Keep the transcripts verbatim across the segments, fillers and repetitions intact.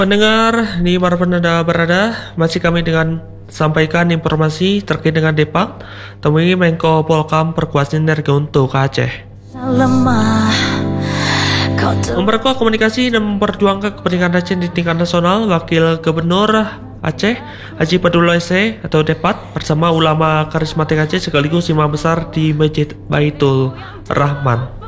Pendengar, di mana Anda berada, masih kami dengan sampaikan informasi terkait dengan Depak, temui Menko Polkam perkuat sinergi untuk Aceh. Memperkuat komunikasi dan memperjuangkan kepentingan Aceh di tingkat nasional, Wakil Gubernur Aceh Haji Padullah S E atau Depat bersama ulama karismatik Aceh sekaligus imam besar di Masjid Baitul Rahman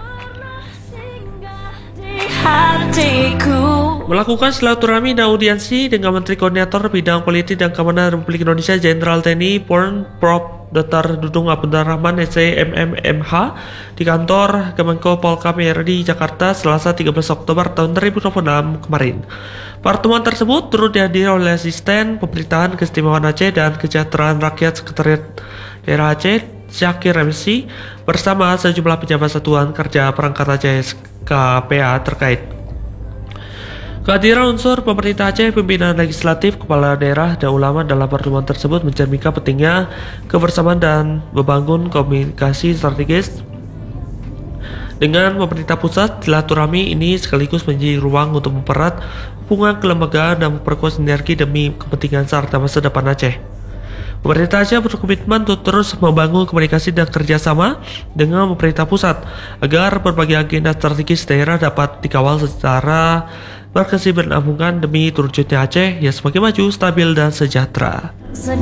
melakukan silaturahmi dan audiensi dengan Menteri Koordinator Bidang Politik dan Keamanan Republik Indonesia Jenderal T N I Purn Prof Doktor Dudung Abdul Rahman S C M M M H di kantor Kemenko Polkam R I Jakarta Selasa tiga belas Oktober tahun dua ribu dua puluh enam kemarin. Pertemuan tersebut turut dihadiri oleh Asisten Pemerintahan Keistimewaan Aceh dan Kesejahteraan Rakyat Sekretariat Daerah Aceh Syakir M C bersama sejumlah pejabat Satuan Kerja Perangkat Aceh K P A terkait. Kehadiran unsur pemerintah Aceh, pimpinan legislatif, kepala daerah, dan ulama dalam pertemuan tersebut mencerminkan pentingnya kebersamaan dan membangun komunikasi strategis dengan pemerintah pusat. Silaturahmi ini sekaligus menjadi ruang untuk mempererat hubungan kelembagaan dan memperkuat sinergi demi kepentingan serta masa depan Aceh. Pemerintah Aceh berkomitmen untuk terus membangun komunikasi dan kerjasama dengan pemerintah pusat agar berbagai agenda strategis daerah dapat dikawal secara berkesinambungan demi terwujudnya Aceh yang semakin maju, stabil, dan sejahtera.